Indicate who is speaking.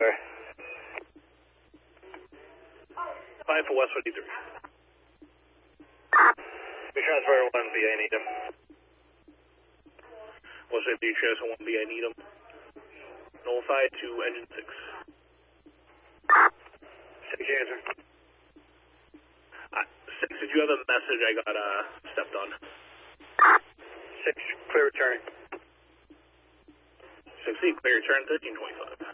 Speaker 1: sir.
Speaker 2: 5 for West 53.
Speaker 1: We transfer 1BA Needham.
Speaker 2: West 53 transfer 1BA Needham. Nullify to engine 6.
Speaker 1: 6 answer.
Speaker 2: 6, did you have a message I got stepped on?
Speaker 1: 6, clear return.
Speaker 2: 6E, clear return 1325.